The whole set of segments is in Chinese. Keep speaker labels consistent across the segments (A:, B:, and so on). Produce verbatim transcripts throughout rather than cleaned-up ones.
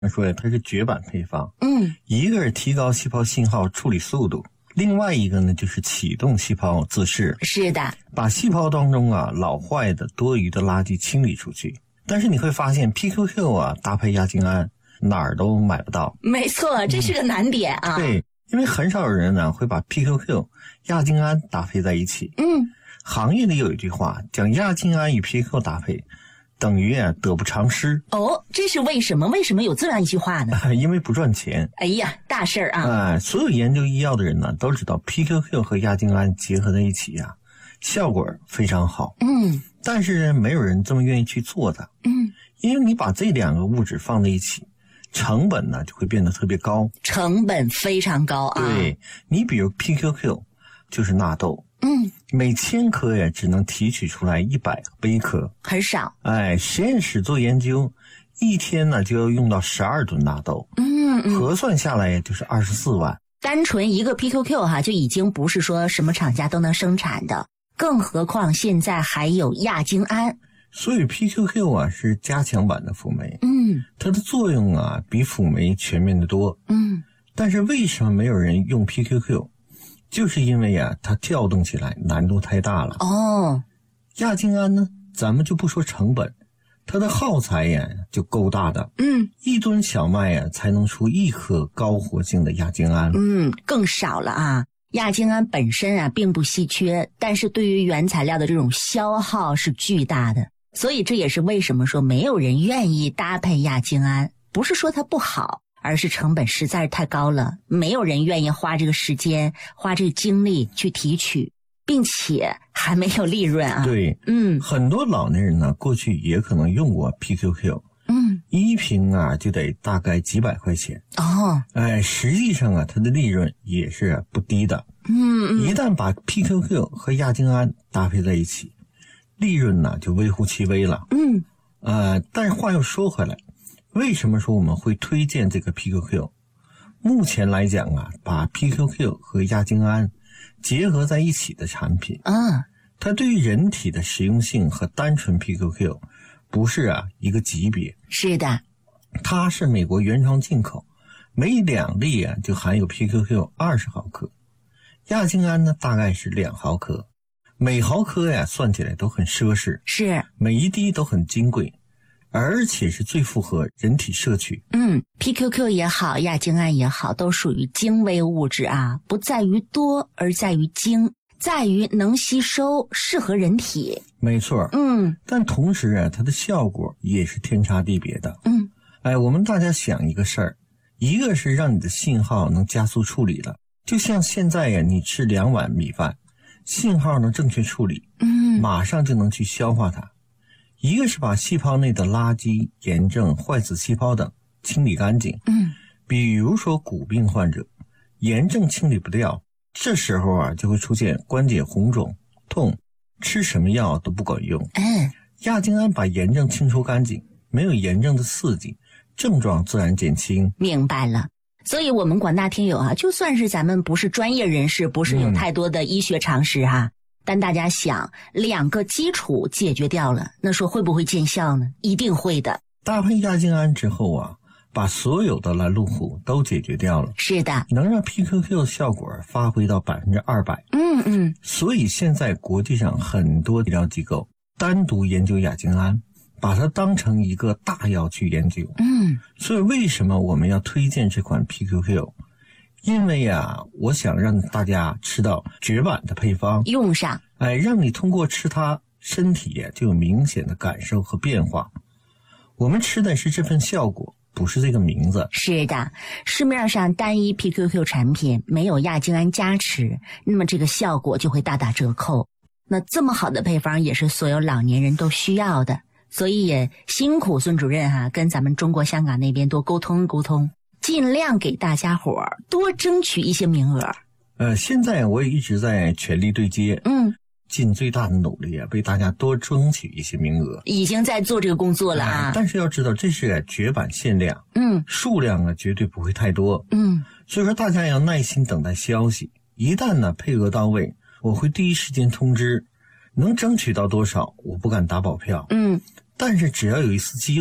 A: 说呀，它是绝版配方。
B: 嗯，
A: 一个是提高细胞信号处理速度，另外一个呢就是启动细胞自噬。
B: 是的，
A: 把细胞当中啊老坏的多余的垃圾清理出去。但是你会发现 P Q Q 啊搭配亚精胺哪儿都买不到。
B: 没错，这是个难点啊。
A: 嗯、对，因为很少有人呢会把 P Q Q 亚精胺搭配在一起。
B: 嗯，
A: 行业里有一句话讲亚精胺与 P Q Q 搭配等于啊得不偿失。
B: 哦，这是为什么？为什么有这样一句话呢？
A: 因为不赚钱。
B: 哎呀，大事儿啊！
A: 哎、呃，所有研究医药的人呢都知道 P Q Q 和亚精胺结合在一起呀、啊，效果非常好。
B: 嗯，
A: 但是没有人这么愿意去做的。
B: 嗯，
A: 因为你把这两个物质放在一起，成本呢就会变得特别高，
B: 成本非常高啊。
A: 对，你比如 P Q Q 就是纳豆。
B: 嗯，
A: 每千颗呀只能提取出来一百微克，
B: 很少。
A: 哎，实验室做研究，一天呢就要用到十二吨纳豆。
B: 嗯嗯，
A: 核算下来呀就是二十四万。
B: 单纯一个 P Q Q 哈就已经不是说什么厂家都能生产的，更何况现在还有亚精胺。
A: 所以 P Q Q 啊是加强版的辅酶。
B: 嗯，
A: 它的作用啊比辅酶全面的多。
B: 嗯，
A: 但是为什么没有人用 P Q Q？就是因为呀、啊，它调动起来难度太大了。
B: 哦，
A: 亚精胺呢，咱们就不说成本，它的耗材呀就够大的。
B: 嗯，
A: 一吨小麦呀才能出一颗高活性的亚精胺。
B: 嗯，更少了啊。亚精胺本身啊并不稀缺，但是对于原材料的这种消耗是巨大的，所以这也是为什么说没有人愿意搭配亚精胺。不是说它不好，而是成本实在是太高了，没有人愿意花这个时间花这个精力去提取，并且还没有利润啊。
A: 对，
B: 嗯，
A: 很多老年人呢过去也可能用过 P Q Q。
B: 嗯，
A: 一瓶啊就得大概几百块钱。
B: 哦，
A: 哎，实际上啊它的利润也是不低的。
B: 嗯嗯，
A: 一旦把 P Q Q 和亚精胺搭配在一起，利润呢就微乎其微了。
B: 嗯，
A: 呃，但是话又说回来，为什么说我们会推荐这个 P Q Q？ 目前来讲啊，把 P Q Q 和亚精胺结合在一起的产品，
B: 啊，
A: 它对于人体的实用性和单纯 P Q Q 不是啊一个级别。
B: 是的，
A: 它是美国原创进口，每两粒啊就含有 P Q Q 二十毫克，亚精胺呢大概是两毫克，每毫克呀算起来都很奢侈，
B: 是
A: 每一滴都很金贵，而且是最符合人体摄取。
B: 嗯 ，P Q Q 也好，亚精胺也好，都属于精微物质啊，不在于多，而在于精，在于能吸收，适合人体。
A: 没错，
B: 嗯，
A: 但同时啊，它的效果也是天差地别的。
B: 嗯，
A: 哎，我们大家想一个事儿，一个是让你的信号能加速处理了，就像现在呀，你吃两碗米饭，信号能正确处理，
B: 嗯，
A: 马上就能去消化它。一个是把细胞内的垃圾、炎症、坏死细胞等清理干净。
B: 嗯，
A: 比如说骨病患者，炎症清理不掉，这时候啊就会出现关节红肿、痛，吃什么药都不管用。
B: 嗯，
A: 亚精胺把炎症清除干净，没有炎症的刺激，症状自然减轻。
B: 明白了。所以我们广大听友啊，就算是咱们不是专业人士，不是有太多的医学常识哈、啊嗯，但大家想，两个基础解决掉了，那说会不会见效呢？一定会的。
A: 搭配亚精胺之后啊，把所有的拦路虎都解决掉了。
B: 是的，
A: 能让 P Q Q 的效果发挥到百分之二百。
B: 嗯嗯。
A: 所以现在国际上很多医疗机构单独研究亚精胺，把它当成一个大药去研究。
B: 嗯。
A: 所以为什么我们要推荐这款 P Q Q？ 因为呀，我想让大家吃到绝版的配方，
B: 用上，
A: 哎，让你通过吃它，身体就有明显的感受和变化。我们吃的是这份效果，不是这个名字。
B: 是的，市面上单一 P Q Q 产品没有亚精胺加持，那么这个效果就会大打折扣。那这么好的配方也是所有老年人都需要的，所以也辛苦孙主任哈、啊，跟咱们中国香港那边多沟通沟通，尽量给大家伙儿多争取一些名额。
A: 呃，现在我也一直在全力对接，
B: 嗯，
A: 尽最大的努力啊，为大家多争取一些名额。
B: 已经在做这个工作了啊。
A: 呃、但是要知道，这是绝版限量，
B: 嗯，
A: 数量啊绝对不会太多，
B: 嗯，
A: 所以说大家要耐心等待消息。一旦呢配额到位，我会第一时间通知，能争取到多少我不敢打保票，
B: 嗯，
A: 但是只要有一次机会，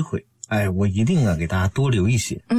A: 哎，我一定啊给大家多留一些。